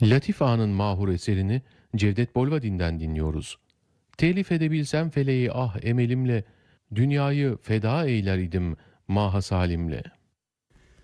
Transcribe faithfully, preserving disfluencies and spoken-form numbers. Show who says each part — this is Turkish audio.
Speaker 1: Latif Ağa'nın mahur eserini Cevdet Bolvadin'den dinliyoruz. Telif edebilsem feleği ah emelimle, dünyayı feda eyler idim maha salimle.